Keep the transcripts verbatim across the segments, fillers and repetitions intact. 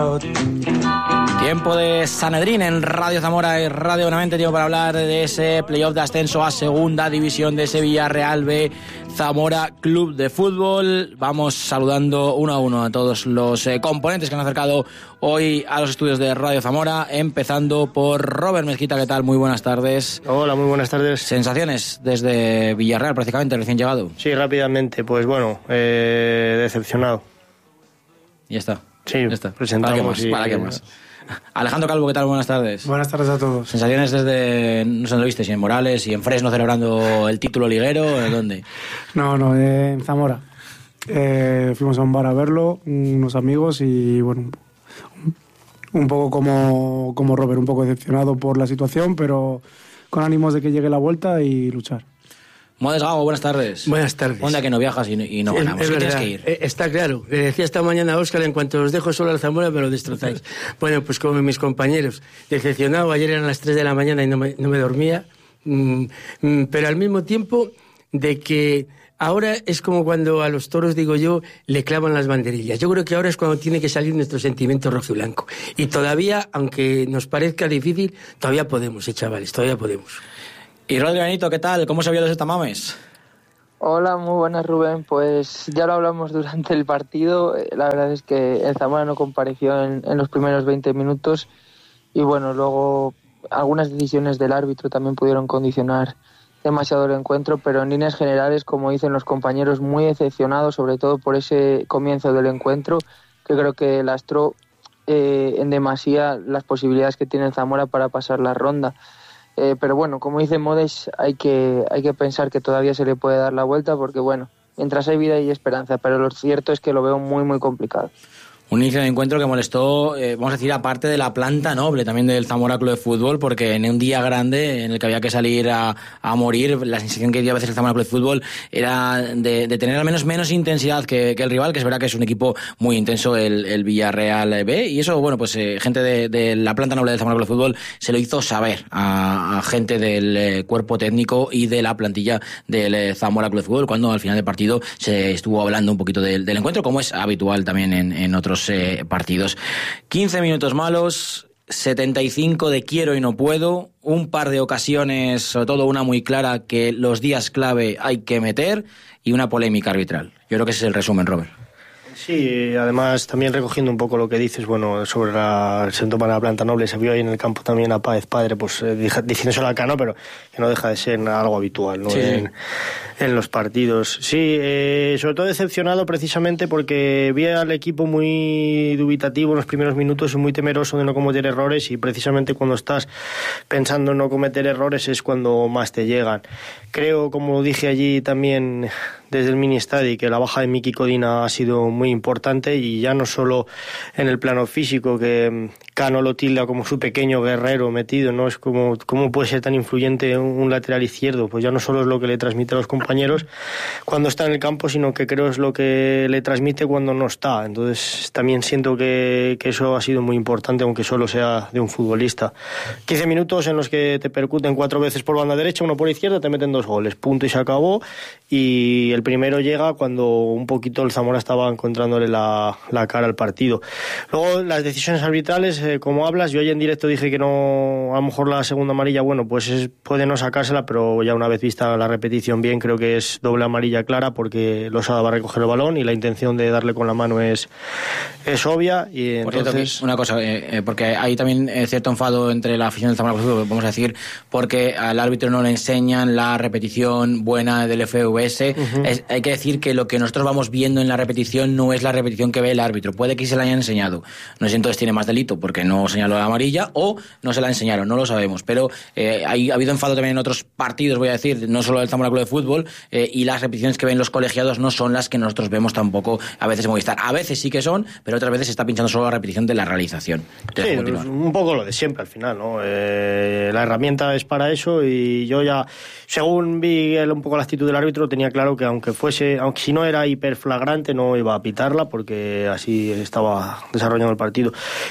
out. Tiempo de Sanedrín en Radio Zamora y Radio Benavente, tiempo para hablar de ese playoff de ascenso a Segunda División de ese Villarreal B Zamora Club de Fútbol. Vamos saludando uno a uno a todos los eh, componentes que han acercado hoy a los estudios de Radio Zamora, empezando por Robert Mezquita. ¿Qué tal? Muy buenas tardes. Hola, muy buenas tardes. ¿Sensaciones desde Villarreal prácticamente, recién llegado? Sí, rápidamente, pues bueno, eh, decepcionado. Y ya está. Sí, ya está. presentamos. ¿Para qué más? Sí, ¿Para qué más? Alejandro Calvo, ¿qué tal? Buenas tardes. Buenas tardes a todos. ¿Sensaciones desde, no sé dónde lo viste, si en Morales, si en Fresno celebrando el título liguero, ¿dónde? No, no, eh, en Zamora. Eh, fuimos a un bar a verlo, unos amigos, y bueno, un, un poco como, como Robert, un poco decepcionado por la situación, pero con ánimos de que llegue la vuelta y luchar. Modes Gago, buenas tardes. Buenas tardes. ¿Dónde que no viajas y no, y no ganamos? Es, es tienes verdad, que ir? eh, está claro. Le decía esta mañana a Óscar, en cuanto os dejo solo al Zamora me lo destrozáis. Bueno, pues como mis compañeros, decepcionado. Ayer eran las tres de la mañana y no me, no me dormía. Mm, mm, pero al mismo tiempo de que ahora es como cuando a los toros, digo yo, le clavan las banderillas. Yo creo que ahora es cuando tiene que salir nuestro sentimiento rojo y blanco. Y todavía, aunque nos parezca difícil, todavía podemos, eh, chavales, todavía podemos. Y Rodri Benito, ¿qué tal? ¿Cómo se vio los estamames? Hola, muy buenas, Rubén. Pues ya lo hablamos durante el partido. La verdad es que el Zamora no compareció en, en los primeros veinte minutos y bueno, luego algunas decisiones del árbitro también pudieron condicionar demasiado el encuentro, pero en líneas generales, como dicen los compañeros, muy decepcionados, sobre todo por ese comienzo del encuentro, que creo que lastró eh, en demasía las posibilidades que tiene el Zamora para pasar la ronda. Eh, pero bueno, como dice Modes, hay que, hay que pensar que todavía se le puede dar la vuelta porque bueno, mientras hay vida hay esperanza, pero lo cierto es que lo veo muy muy complicado. Un inicio de encuentro que molestó, eh, vamos a decir, aparte de la planta noble también del Zamora Club de Fútbol, porque en un día grande en el que había que salir a, a morir, la sensación que dio a veces el Zamora Club de Fútbol era de, de tener al menos menos intensidad que, que el rival, que es verdad que es un equipo muy intenso el, el Villarreal B, y eso, bueno, pues eh, gente de, de la planta noble del Zamora Club de Fútbol se lo hizo saber a, a gente del eh, cuerpo técnico y de la plantilla del eh, Zamora Club de Fútbol, cuando al final del partido se estuvo hablando un poquito del, del encuentro, como es habitual también en, en otros Eh, partidos. quince minutos malos, setenta y cinco de quiero y no puedo, un par de ocasiones, sobre todo una muy clara, que los días clave hay que meter, y una polémica arbitral. Yo creo que ese es el resumen, Robert. Sí, además también recogiendo un poco lo que dices, bueno, sobre la, el centro para la planta noble, se vio ahí en el campo también a Páez Padre, pues eh, diciéndoselo al Cano, pero que no deja de ser algo habitual, ¿no? Sí. En, en los partidos. Sí, eh, sobre todo decepcionado precisamente porque vi al equipo muy dubitativo en los primeros minutos y muy temeroso de no cometer errores, y precisamente cuando estás pensando en no cometer errores es cuando más te llegan. Creo, como dije allí también desde el mini estadio, que la baja de Miki Codina ha sido muy importante, y ya no solo en el plano físico, que Cano lo tilda como su pequeño guerrero metido, ¿no? Es como, ¿cómo puede ser tan influyente un lateral izquierdo? Pues ya no solo es lo que le transmite a los compañeros cuando está en el campo, sino que creo es lo que le transmite cuando no está. Entonces también siento que, que eso ha sido muy importante, aunque solo sea de un futbolista. quince minutos en los que te percuten cuatro veces por banda derecha, uno por izquierda, te meten dos goles, punto y se acabó. Y el primero llega cuando un poquito el Zamora estaba encontrándole la, la cara al partido. Luego las decisiones arbitrales, eh, como hablas, yo ayer en directo dije que no, a lo mejor la segunda amarilla, bueno, pues es, puede no sacársela, pero ya una vez vista la repetición bien, creo que es doble amarilla clara, porque Losada va a recoger el balón y la intención de darle con la mano es, es obvia. Y entonces... Una cosa, eh, porque hay también eh, cierto enfado entre la afición del Zamora, vamos a decir, porque al árbitro no le enseñan la repetición buena del F V S. Uh-huh. Es, hay que decir que lo que nosotros vamos viendo en la repetición no es la repetición que ve el árbitro. Puede que se la hayan enseñado. No sé si entonces tiene más delito porque no señaló la amarilla, o no se la enseñaron, no lo sabemos. Pero eh, hay, ha habido enfado también en otros partidos, voy a decir, no solo del Zamora Club de Fútbol, eh, y las repeticiones que ven los colegiados no son las que nosotros vemos tampoco a veces en Movistar. A veces sí que son, pero otras veces se está pinchando solo la repetición de la realización. Sí, un poco lo de siempre al final, ¿no? Eh, la herramienta es para eso, y yo ya, según vi un poco la actitud del árbitro, tenía claro que aunque fuese, aunque si no era hiperflagrante, no iba a pitarla, porque así estaba desarrollando el partido. Y luego, pues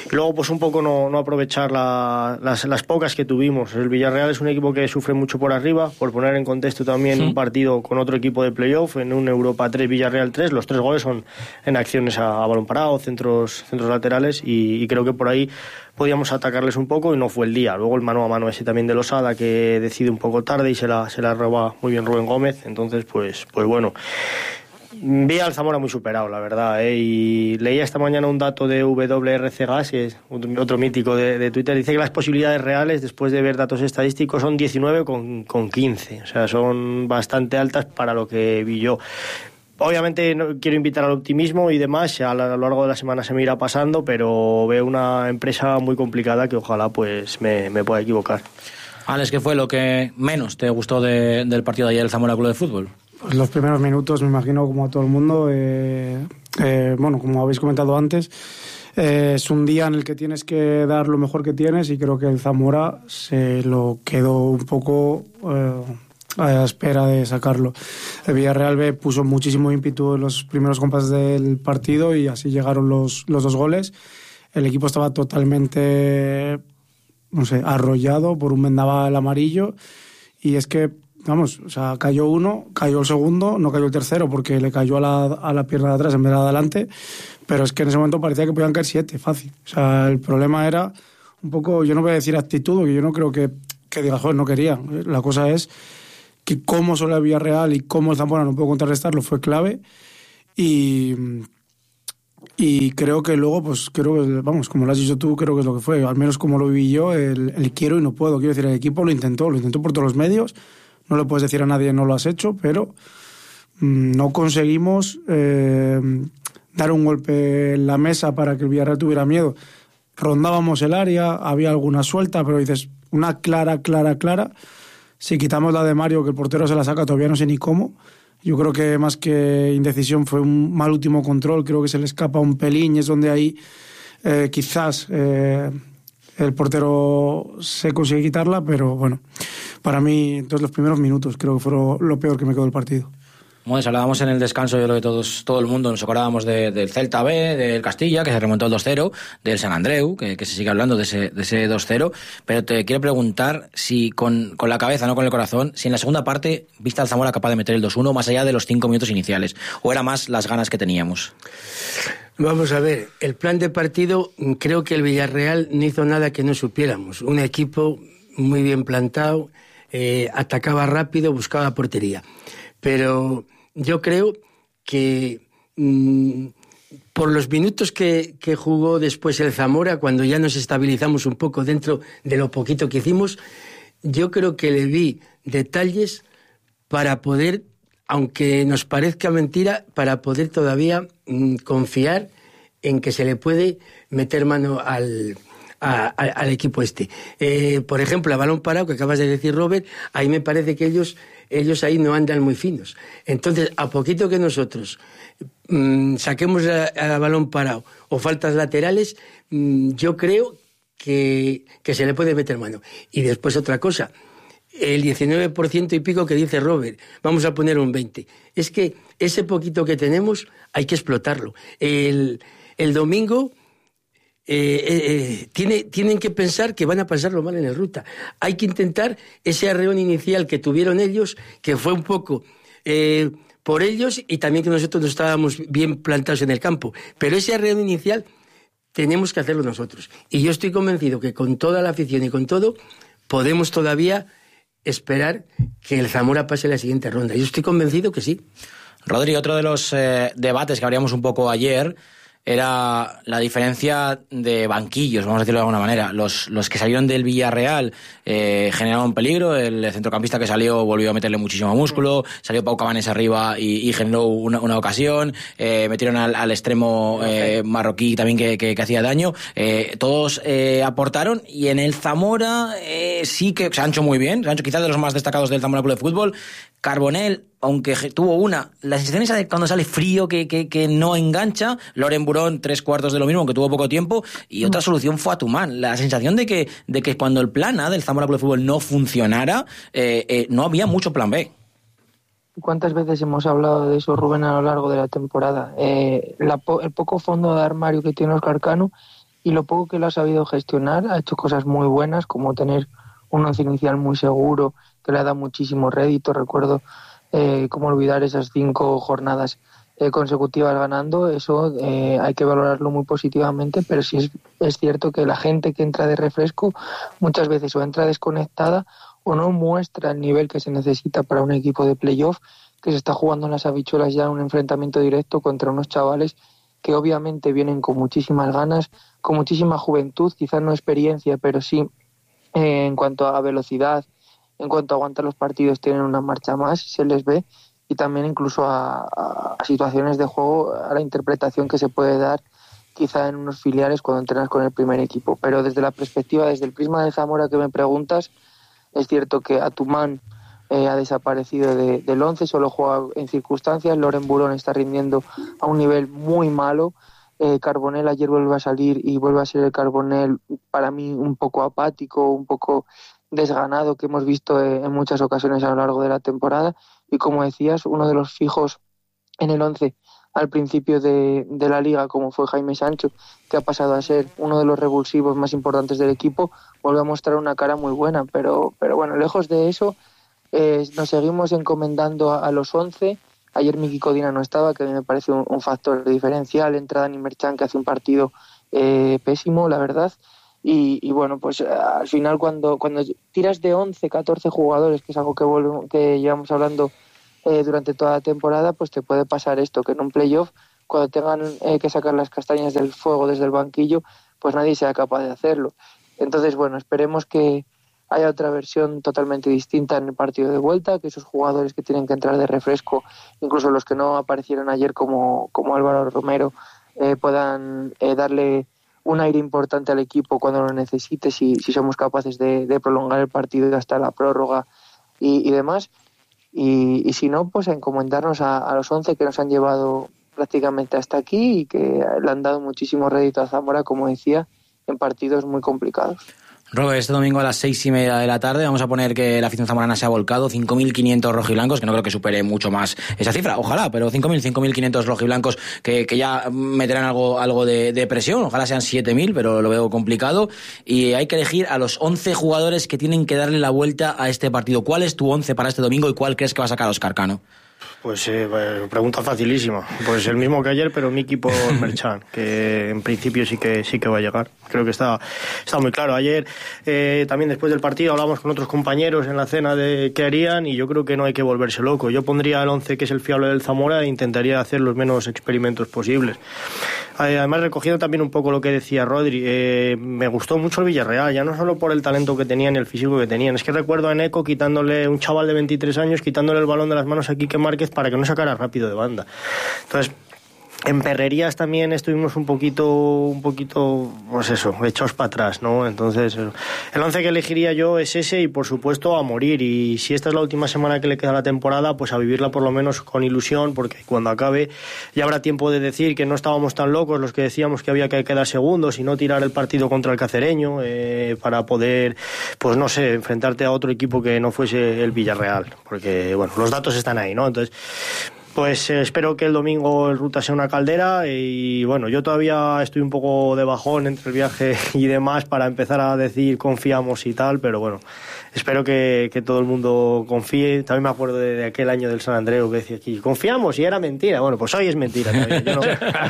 un poco no, no aprovechar la, las, las pocas que tuvimos. El Villarreal es un equipo que sufre mucho por arriba, por poner en contexto también sí. un partido con otro equipo de playoff, en un Europa tres, Villarreal tres, los tres goles son en acciones a, a balón parado, centros, centros laterales, y, y creo que por ahí podíamos atacarles un poco y no fue el día. Luego el mano a mano ese también de Losada, que decide un poco tarde y se la, se la roba muy bien Rubén Gómez, entonces pues, pues bueno... Vi al Zamora muy superado, la verdad, ¿eh? Y leía esta mañana un dato de W R C Gas, que es otro mítico de, de Twitter, dice que las posibilidades reales, después de ver datos estadísticos, son diecinueve con quince, o sea, son bastante altas para lo que vi yo. Obviamente no quiero invitar al optimismo y demás, a lo largo de la semana se me irá pasando, pero veo una empresa muy complicada que ojalá pues me, me pueda equivocar. Alex, ¿qué fue lo que menos te gustó de, del partido de ayer del Zamora Club de Fútbol? Pues los primeros minutos, me imagino, como a todo el mundo, eh, eh, bueno, como habéis comentado antes, eh, es un día en el que tienes que dar lo mejor que tienes y creo que el Zamora se lo quedó un poco eh, a espera de sacarlo. El Villarreal B puso muchísimo ímpetu en los primeros compases del partido y así llegaron los, los dos goles. El equipo estaba totalmente, no sé, arrollado por un vendaval amarillo y es que vamos, o sea, cayó uno, cayó el segundo, no cayó el tercero porque le cayó a la, a la pierna de atrás en vez de adelante, pero es que en ese momento parecía que podían caer siete, fácil. O sea, el problema era un poco, yo no voy a decir actitud, porque yo no creo que, que diga, joder, no quería. La cosa es que cómo solo el Villarreal y cómo el Zamora no pudo contrarrestarlo fue clave y, y creo que luego, pues creo que, vamos, como lo has dicho tú, creo que es lo que fue, al menos como lo viví yo, el, el quiero y no puedo. Quiero decir, el equipo lo intentó, lo intentó por todos los medios. No le puedes decir a nadie no lo has hecho, pero mmm, no conseguimos eh, dar un golpe en la mesa para que el Villarreal tuviera miedo. Rondábamos el área, había alguna suelta, pero dices, una clara, clara, clara. Si quitamos la de Mario, que el portero se la saca, todavía no sé ni cómo. Yo creo que más que indecisión fue un mal último control, creo que se le escapa un pelín y es donde ahí eh, quizás... Eh, el portero se consigue quitarla, pero bueno, para mí, entonces los primeros minutos creo que fueron lo peor que me quedó del partido. Bueno, hablábamos en el descanso, yo creo que todos, todo el mundo nos acordábamos de, del Celta B, del Castilla, que se remontó al dos cero, del San Andreu, que, que se sigue hablando de ese, de ese dos cero, pero te quiero preguntar si con, con la cabeza, no con el corazón, si en la segunda parte viste al Zamora capaz de meter el dos uno más allá de los cinco minutos iniciales, o era más las ganas que teníamos. Vamos a ver, el plan de partido, creo que el Villarreal no hizo nada que no supiéramos. Un equipo muy bien plantado, eh, atacaba rápido, buscaba portería. Pero yo creo que mmm, por los minutos que, que jugó después el Zamora, cuando ya nos estabilizamos un poco dentro de lo poquito que hicimos, yo creo que le vi detalles para poder, aunque nos parezca mentira, para poder todavía mmm, confiar en que se le puede meter mano al, a, a, al equipo este. Eh, por ejemplo, a balón parado, que acabas de decir, Robert, ahí me parece que ellos, ellos ahí no andan muy finos. Entonces, a poquito que nosotros mmm, saquemos a, a balón parado o faltas laterales, mmm, yo creo que, que se le puede meter mano. Y después otra cosa, el diecinueve por ciento y pico que dice Robert, vamos a poner un veinte. Es que ese poquito que tenemos hay que explotarlo. El, el domingo eh, eh, tiene, tienen que pensar que van a pasarlo mal en el Ruta. Hay que intentar ese arreón inicial que tuvieron ellos, que fue un poco eh, por ellos y también que nosotros no estábamos bien plantados en el campo. Pero ese arreón inicial tenemos que hacerlo nosotros. Y yo estoy convencido que con toda la afición y con todo podemos todavía esperar que el Zamora pase la siguiente ronda. Yo estoy convencido que sí. Rodri, otro de los eh, debates que abríamos un poco ayer era la diferencia de banquillos, vamos a decirlo de alguna manera. Los, los que salieron del Villarreal eh, generaron peligro, el centrocampista que salió volvió a meterle muchísimo músculo, salió Pau Cabanes arriba y, y generó una, una ocasión, eh, metieron al, al extremo eh, marroquí también que, que, que hacía daño, eh, todos eh, aportaron, y en el Zamora eh, sí que se han hecho muy bien, se han hecho quizás de los más destacados del Zamora Club de Fútbol. Carbonell, aunque tuvo una, la sensación esa de cuando sale frío que, que, que no engancha. Loren Burón, tres cuartos de lo mismo, aunque tuvo poco tiempo, y otra solución fue Atumán. La sensación de que, de que cuando el plan A del Zamora Club de Fútbol no funcionara, eh, eh, no había mucho plan B. ¿Cuántas veces hemos hablado de eso, Rubén, a lo largo de la temporada? Eh, la, el poco fondo de armario que tiene Óscar Cano y lo poco que lo ha sabido gestionar, ha hecho cosas muy buenas, como tener un once inicial muy seguro, que le ha dado muchísimo rédito. Recuerdo eh, cómo olvidar esas cinco jornadas eh, consecutivas ganando, eso eh, hay que valorarlo muy positivamente, pero sí es, es cierto que la gente que entra de refresco muchas veces o entra desconectada o no muestra el nivel que se necesita para un equipo de playoff, que se está jugando en las habichuelas ya en un enfrentamiento directo contra unos chavales que obviamente vienen con muchísimas ganas, con muchísima juventud, quizás no experiencia, pero sí eh, en cuanto a velocidad, en cuanto a aguantar los partidos, tienen una marcha más, se les ve, y también incluso a, a situaciones de juego, a la interpretación que se puede dar quizá en unos filiales cuando entrenas con el primer equipo. Pero desde la perspectiva, desde el prisma de Zamora que me preguntas, es cierto que Atumán Eh, ha desaparecido de, del once, solo juega en circunstancias. Loren Burón está rindiendo a un nivel muy malo. Eh, Carbonell ayer vuelve a salir y vuelve a ser el Carbonell para mí un poco apático, un poco desganado, que hemos visto eh, en muchas ocasiones a lo largo de la temporada. Y como decías, uno de los fijos en el once al principio de, de la liga, como fue Jaime Sancho, que ha pasado a ser uno de los revulsivos más importantes del equipo, vuelve a mostrar una cara muy buena. Pero, pero bueno, lejos de eso, Eh, nos seguimos encomendando a, a los once. Ayer Miki Codina no estaba, que a mí me parece un, un factor diferencial. Entra Dani Merchan, que hace un partido eh, pésimo, la verdad. Y, y bueno, pues al final cuando, cuando tiras de once, catorce jugadores, que es algo que, vuelve, que llevamos hablando eh, durante toda la temporada, pues te puede pasar esto, que en un playoff, cuando tengan eh, que sacar las castañas del fuego desde el banquillo, pues nadie sea capaz de hacerlo. Entonces, bueno, esperemos que haya otra versión totalmente distinta en el partido de vuelta, que esos jugadores que tienen que entrar de refresco, incluso los que no aparecieron ayer como, como Álvaro Romero, eh, puedan eh, darle un aire importante al equipo cuando lo necesite, si, si somos capaces de, de prolongar el partido hasta la prórroga y, y demás. Y, y si no, pues a encomendarnos a, a los once que nos han llevado prácticamente hasta aquí y que le han dado muchísimo rédito a Zamora, como decía, en partidos muy complicados. Robert, este domingo a las seis y media de la tarde vamos a poner que la afición zamorana se ha volcado, cinco mil quinientos rojiblancos, que no creo que supere mucho más esa cifra, ojalá, pero cinco mil, cinco mil quinientos rojiblancos que, que ya meterán algo, algo de, de presión, ojalá sean siete mil, pero lo veo complicado, y hay que elegir a los once jugadores que tienen que darle la vuelta a este partido. ¿Cuál es tu once para este domingo y cuál crees que va a sacar Óscar Cano? Pues eh, pregunta facilísima. Pues el mismo que ayer, pero Miki por Merchan, que en principio sí que sí que va a llegar. Creo que está, está muy claro. Ayer eh, también después del partido hablamos con otros compañeros en la cena de qué harían y yo creo que no hay que volverse loco. Yo pondría el once que es el fiable del Zamora e intentaría hacer los menos experimentos posibles. Además, recogiendo también un poco lo que decía Rodri, eh, me gustó mucho el Villarreal, ya no solo por el talento que tenían y el físico que tenían. Es que recuerdo a Eneco quitándole, un chaval de veintitrés años, quitándole el balón de las manos a Quique Márquez para que no sacara rápido de banda. Entonces, en Perrerías también estuvimos un poquito, un poquito, pues eso, echados para atrás, ¿no? Entonces, el once que elegiría yo es ese y, por supuesto, a morir. Y si esta es la última semana que le queda a la temporada, pues a vivirla por lo menos con ilusión, porque cuando acabe ya habrá tiempo de decir que no estábamos tan locos los que decíamos que había que quedar segundos y no tirar el partido contra el Cacereño eh, para poder, pues no sé, enfrentarte a otro equipo que no fuese el Villarreal. Porque, bueno, los datos están ahí, ¿no? Entonces, pues eh, espero que el domingo el Ruta sea una caldera y bueno, yo todavía estoy un poco de bajón entre el viaje y demás para empezar a decir confiamos y tal, pero bueno, espero que, que todo el mundo confíe. También me acuerdo de, de aquel año del San Andreu que decía aquí, confiamos y era mentira. Bueno, pues hoy es mentira también. Yo no,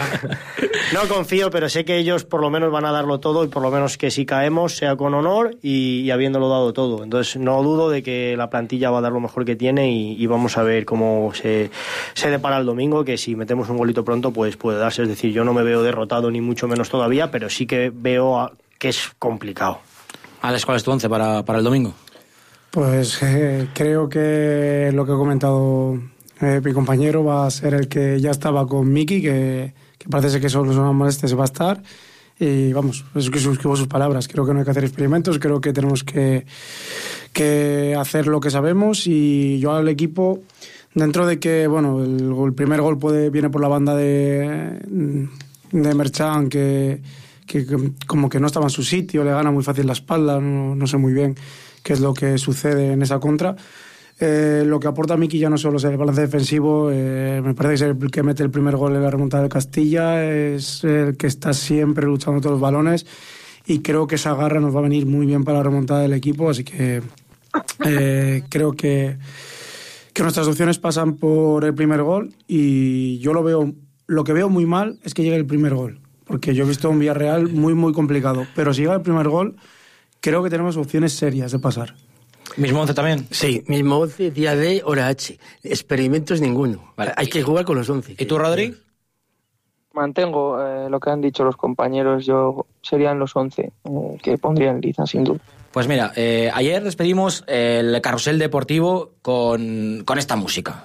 no confío, pero sé que ellos por lo menos van a darlo todo y por lo menos que si caemos sea con honor y, y habiéndolo dado todo. Entonces no dudo de que la plantilla va a dar lo mejor que tiene y, y vamos a ver cómo se... se depara el domingo, que si metemos un golito pronto pues puede darse. Es decir, yo no me veo derrotado ni mucho menos todavía, pero sí que veo a, que es complicado. Alex, ¿cuál es tu once para, para el domingo? Pues eh, creo que lo que ha comentado eh, mi compañero va a ser el que ya estaba con Miki, que, que parece que solo son molestias va a estar. Y vamos, es que suscribo sus palabras. Creo que no hay que hacer experimentos, creo que tenemos que, que hacer lo que sabemos. Y yo al equipo, dentro de que, bueno, el, el primer gol puede, viene por la banda de, de Merchan, que, que, que como que no estaba en su sitio, le gana muy fácil la espalda, no, no sé muy bien qué es lo que sucede en esa contra. Eh, lo que aporta Miki ya no solo es el balance defensivo, eh, me parece que es el que mete el primer gol en la remontada de Castilla, es el que está siempre luchando todos los balones y creo que esa garra nos va a venir muy bien para la remontada del equipo, así que eh, creo que, que nuestras opciones pasan por el primer gol y yo lo veo, lo que veo muy mal es que llegue el primer gol, porque yo he visto un Villarreal muy muy complicado, pero si llega el primer gol creo que tenemos opciones serias de pasar. ¿Mismo once también? Sí, mismo once, día D, hora H. Experimentos ninguno. Vale. Hay que jugar con los once. ¿Y tú, Rodri? Mantengo eh, lo que han dicho los compañeros. Yo serían los once eh, que pondría en liza, sin duda. Pues mira, eh, ayer despedimos el carrusel deportivo con, con esta música.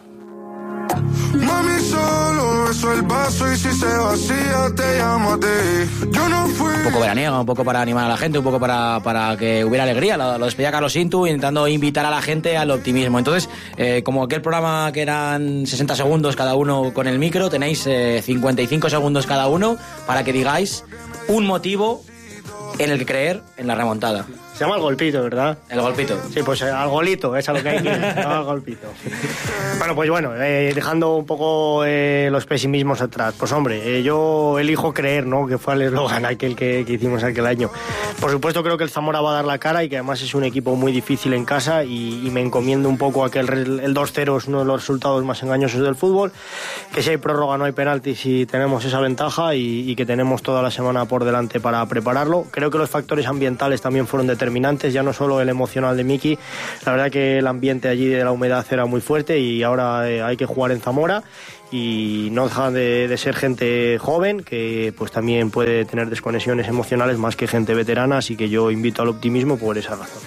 Mami, solo beso el vaso y si se vacía te llamo a ti. Yo no fui. Un poco veraniega, un poco para animar a la gente, un poco para, para que hubiera alegría. Lo, lo despedía Carlos Intu intentando invitar a la gente al optimismo. Entonces, eh, como aquel programa que eran sesenta segundos cada uno con el micro, tenéis eh, cincuenta y cinco segundos cada uno para que digáis un motivo en el que creer en la remontada. Se llama el golpito, ¿verdad? El golpito. Sí, pues eh, al golito, es a lo que hay que ir, no al golpito. Bueno, pues bueno, eh, dejando un poco eh, los pesimismos atrás. Pues hombre, eh, yo elijo creer, ¿no? Que fue el eslogan aquel que, que hicimos aquel año. Por supuesto creo que el Zamora va a dar la cara y que además es un equipo muy difícil en casa y, y me encomiendo un poco a que el, el dos cero es uno de los resultados más engañosos del fútbol, que si hay prórroga no hay penaltis y tenemos esa ventaja y, y que tenemos toda la semana por delante para prepararlo. Creo que los factores ambientales también fueron determinantes. Ya no solo el emocional de Miki, la verdad que el ambiente allí de la humedad era muy fuerte y ahora eh, hay que jugar en Zamora y no deja de, de ser gente joven que pues también puede tener desconexiones emocionales más que gente veterana, así que yo invito al optimismo por esa razón.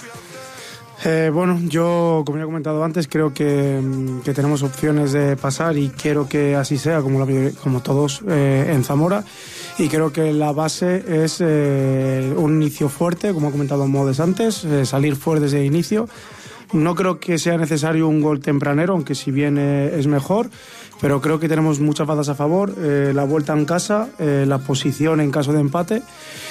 Eh, bueno, yo, como ya he comentado antes, creo que, que tenemos opciones de pasar y quiero que así sea, como, la, como todos eh, en Zamora. Y creo que la base es eh, un inicio fuerte, como ha comentado Modes antes, eh, salir fuerte desde el inicio. No creo que sea necesario un gol tempranero, aunque si bien eh, es mejor, pero creo que tenemos muchas bazas a favor, eh, la vuelta en casa, eh, la posición en caso de empate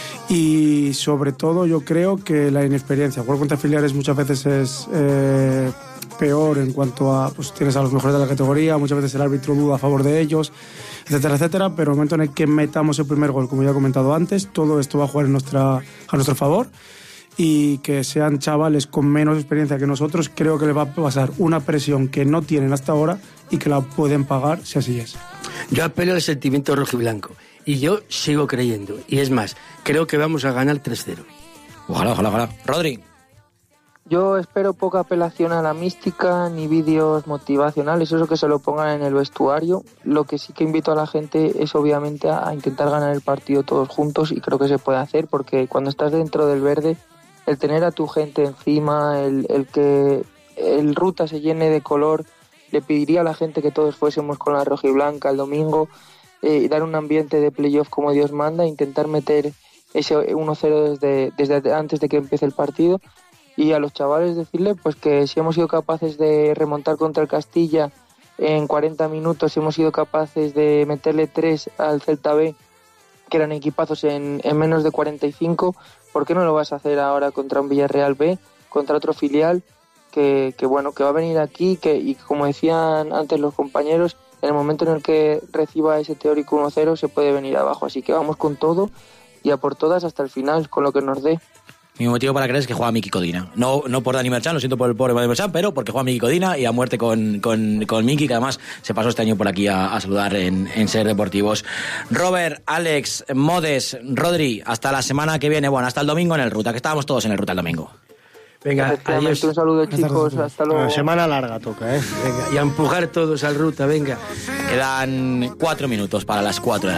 y sobre todo yo creo que la inexperiencia. Jugar contra filiales muchas veces es eh, peor en cuanto a, pues tienes a los mejores de la categoría, muchas veces el árbitro duda a favor de ellos, etcétera, etcétera, pero en el momento en el que metamos el primer gol, como ya he comentado antes, todo esto va a jugar en nuestra, a nuestro favor y que sean chavales con menos experiencia que nosotros, creo que les va a pasar una presión que no tienen hasta ahora y que la pueden pagar si así es. Yo apelo al sentimiento rojiblanco y yo sigo creyendo, y es más, creo que vamos a ganar tres cero. Ojalá, ojalá, ojalá. Rodri. Yo espero poca apelación a la mística ni vídeos motivacionales, eso que se lo pongan en el vestuario. Lo que sí que invito a la gente es obviamente a intentar ganar el partido todos juntos y creo que se puede hacer porque cuando estás dentro del verde, el tener a tu gente encima, el, el que el Ruta se llene de color, le pediría a la gente que todos fuésemos con la rojiblanca el domingo, eh, dar un ambiente de playoff como Dios manda, intentar meter ese uno cero desde, desde antes de que empiece el partido. Y a los chavales decirle pues que si hemos sido capaces de remontar contra el Castilla en cuarenta minutos, si hemos sido capaces de meterle tres al Celta B, que eran equipazos en, en menos de cuarenta y cinco, ¿por qué no lo vas a hacer ahora contra un Villarreal B, contra otro filial que, que bueno, que va a venir aquí que, y como decían antes los compañeros, en el momento en el que reciba ese teórico uno cero se puede venir abajo, así que vamos con todo y a por todas hasta el final, con lo que nos dé. Mi motivo para creer es que juega Miki Codina. No, no por Dani Merchan, lo siento por el pobre Dani Merchan, pero porque juega Miki Codina y a muerte con, con, con Miki, que además se pasó este año por aquí a, a saludar en, en Ser Deportivos. Robert, Alex, Modes, Rodri, hasta la semana que viene. Bueno, hasta el domingo en el Ruta, que estábamos todos en el Ruta el domingo. Venga, adiós. Un saludo, chicos. Hasta luego. Una semana larga toca, ¿eh? Venga, y a empujar todos al Ruta, venga. Quedan cuatro minutos para las cuatro de la